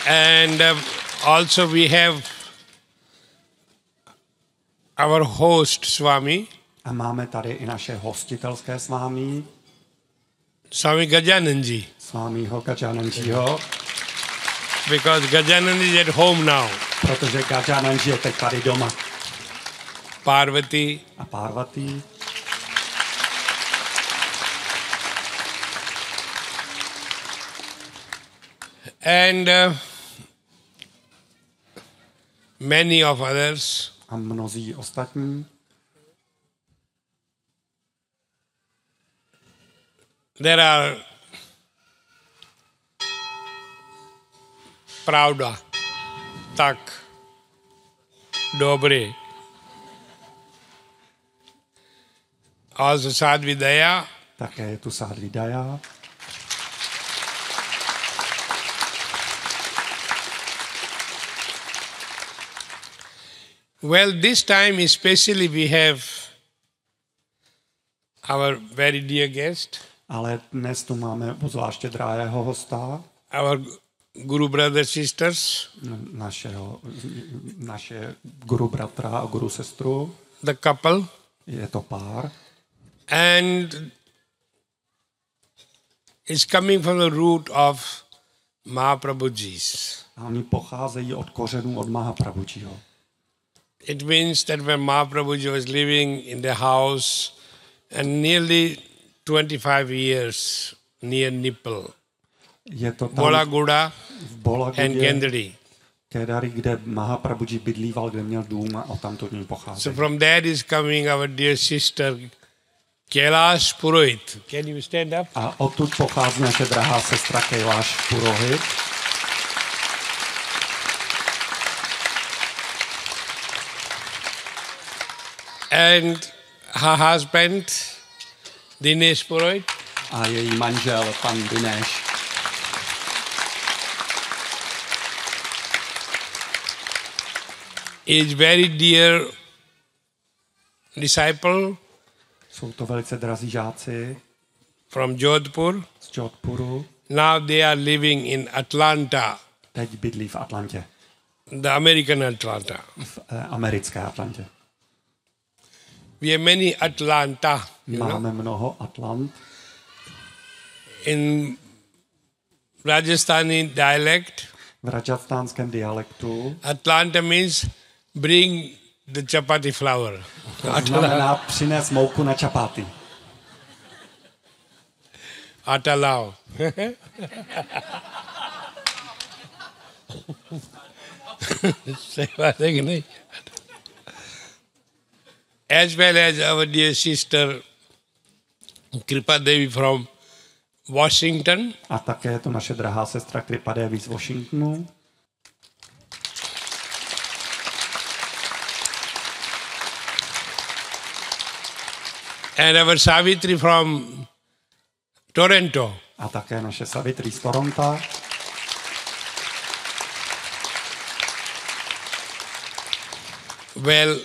And also we have our host Swami. A máme tady i naše hostitelské svámí. Swami Gajananji. Svámího Gajananjiho. Because Gajanan is at home now. Protože Gajananji je teď tady doma. Parvati. A Parvati. And many of others. A mnozí ostatní. There are pravda, tak, dobrý. Also Sadvidaya. Také je tu Sadvidaya. Well, this time especially we have our very dear guest. Ale dnes tu máme zvláště drahého hosta. Our Guru brothers, sisters. Naše guru bratra a guru sestru. The couple. Je to pár. And it's coming from the root of Mahaprabhuji's. A oni pocházejí od kořenů od Mahaprabhujiho. It means that when Mahaprabhuji was living in the house and nearly 25 years near Nipple, je to tam Bolaguda v Bolagudě, and Gendari. Kedari, kde Mahaprabhuji bydlíval, kde měl dům a odtamtud ní pochází. So from there is coming our dear sister Kailash Purohit. Can you stand up? A odtud pochází naše drahá sestra Kailash Purohit. And her husband Dinesh Purohit. A její manžel, pan Dinesh. Is very dear disciple. Jsou to velice drazí žáci. From Jodhpur. Z Jodhpuru. Now they are living in Atlanta. Teď bydlí v Atlantě. The American Atlanta. V americké Atlantě. We have many Atlanta. Máme mnoho Atlant. In Rajasthani dialect. V rajastánském dialektu. Atlanta means bring the chapati flour. To znamená přines mouku na čapáty. Atalao. As well as our dear sister Kripa Devi from Washington. A také je to naše drahá sestra Kripa Devi z Washingtonu. And our Savitri from Toronto. A také naše Savitri z Toronto. Well,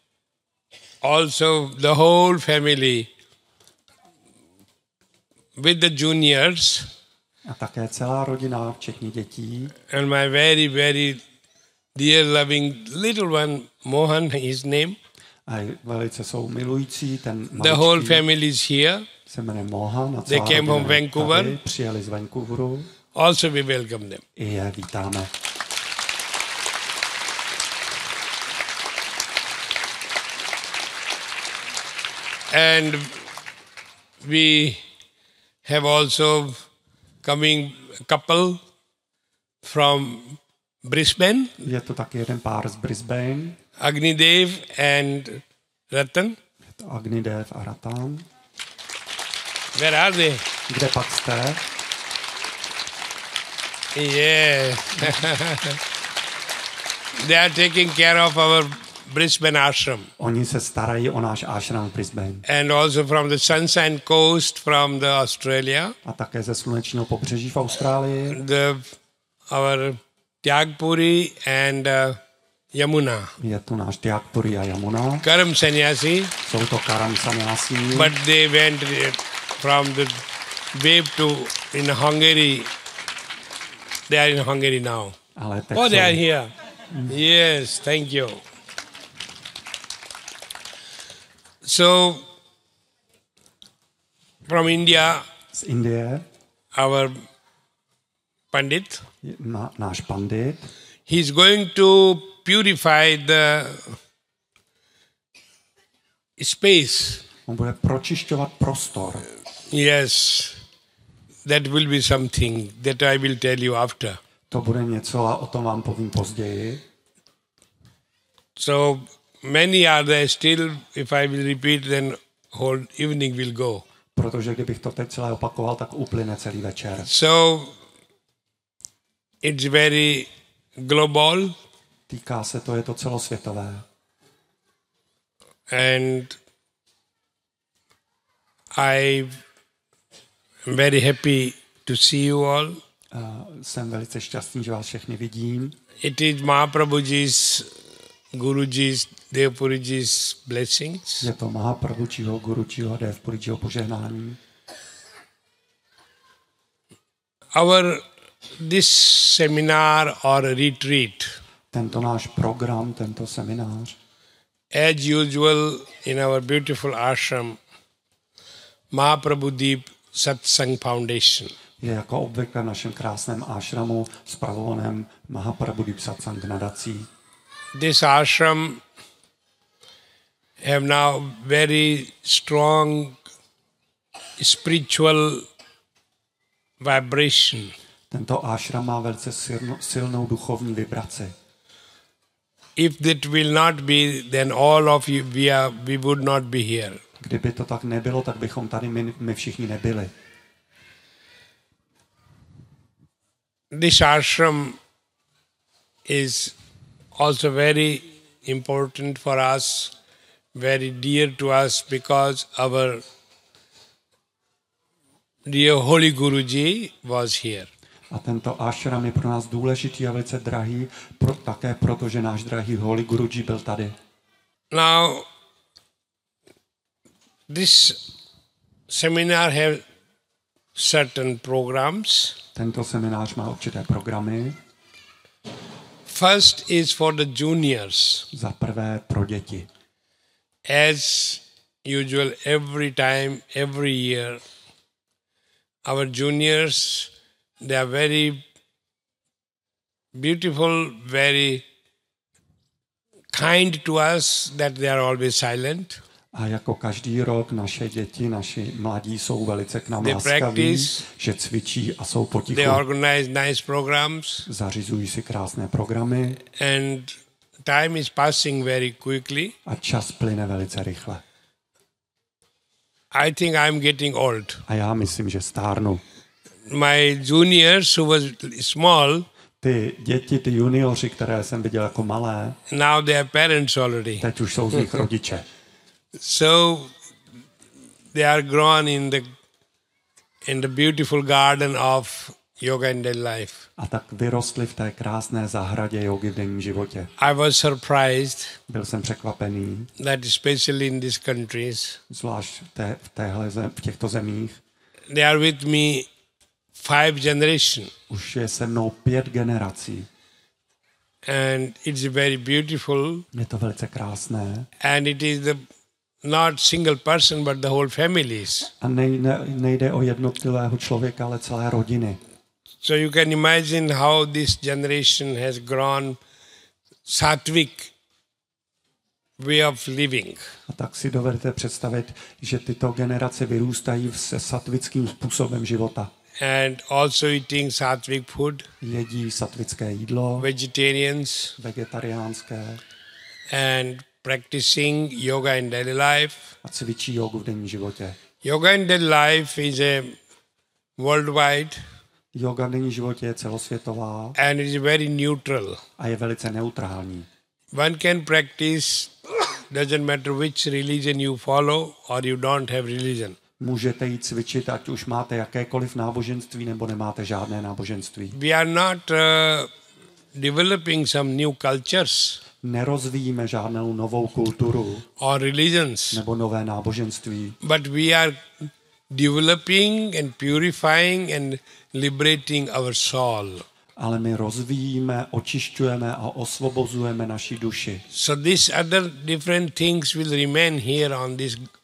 also the whole family with the juniors. A také celá rodina, včetně dětí. And my very, very dear loving little one, Mohan, his name. A velice jsou milující, ten maličký. The whole family is here. Se jmenuje Mohan. A they came from Vancouver. Tady, přijeli z Vancouveru. Also we welcome them. I je vítáme. And we have also coming a couple from Brisbane. Je to taky jeden pár z Brisbane. Agnidev and Ratan. Je to Agnidev a Ratan. Where are they? Kde pak jste? Yeah. They are taking care of our Brisbane ashram. Oni se starají o náš ashram v Brisbane. And also from the Sunshine Coast from the Australia. A také ze slunečního pobřeží v Austrálii. Our Tyagpuri and Yamuna. Je tu náš Tyagpuri a Yamuna. Karam Sannyasi. Jsou to Karam Sannyasi. But they went from the wave to in Hungary. They are in Hungary now. Ale teď Oh, they are jsou, here. Yes, thank you. So, from India, z Indie, our Pandit, náš pandit, he's going to purify the space. on bude pročišťovat prostor. Yes, that will be something that I will tell you after. To bude něco a o tom vám povím později. So many are there still. If I will repeat, then whole evening will go. Protože kdybych to teď celé opakoval, tak uplyne celý večer. So it's very global, Týká se to, je to celosvětové. and I'm very happy to see you all. Jsem velice šťastný, že vás všechny vidím. It is Mahaprabhuji's, Guruji's, Devpuriji's blessings. Je to Mahaprabhujiho, Gurujiho, Devpurijiho požehnání. This seminar or retreat, Tento náš program, tento seminář, as usual in our beautiful ashram, Mahaprabhu Deep Satsang Foundation. je jako obvykle v našem krásném ashramu spravovaném Mahaprabhu Satsang nadací. This ashram have now very strong spiritual vibration. Tento ashram má velice silnou duchovní vibraci. If that will not be, then all of you, we would not be here. Kdyby to tak nebylo, tak bychom tady my všichni nebyli. This ashram is also very important for us, very dear to us, because our dear Holy Guruji was here. A tento ashram je pro nás důležitý a velice drahý, také proto, že náš drahý Holy Guruji byl tady. Now, this seminar have certain programs. Tento seminář má určité programy. First is for the juniors. Za prvé pro děti. As usual, every time, every year, our juniors, they are very beautiful, very kind to us, that they are always silent. A jako každý rok naše děti, naši mladí jsou velice k nám They laskaví, practice. že cvičí a jsou potichu. They organize nice programs, Zařizují si krásné programy and time is passing very quickly. a čas plyne velice rychle. I think I'm getting old. A já myslím, že stárnu. My juniors who was small, Ty děti, ty junioři, které jsem viděl jako malé, now they are parents already. teď už jsou z nich rodiče. So they are grown in the beautiful garden of yoga and daily life. A tak vyrostli v té krásné zahradě jogy v denním životě. I was surprised Byl jsem překvapený, that especially in these countries, zvlášť v těchto zemích, they are with me 5 generations. už je se mnou 5 generací. And it's very beautiful. Je to velice krásné. And it is not single person, but the whole families. A nejde o jednotlivého člověka, ale celé rodiny. So you can imagine how this generation has grown sattvic way of living. A tak si dovedete představit, že tyto generace vyrůstají se satvickým způsobem života. And also eating sattvic food, Jedí satvické jídlo, vegetarians, vegetariánské and practicing yoga in daily life. a cvičí jogu v denním životě. Yoga in daily life is a worldwide, Yoga v denním životě je celosvětová and it is very neutral. a je velice neutrální. One can practice, doesn't matter which religion you follow or you don't have religion. Můžete jít cvičit, ať už máte jakékoliv náboženství nebo nemáte žádné náboženství. We are not developing some new cultures Nerozvíjíme žádnou novou kulturu or religions, nebo nové náboženství, but we are developing and purifying and liberating our soul. ale my rozvíjíme, očišťujeme a osvobozujeme naši duši. So these other different things will remain here on this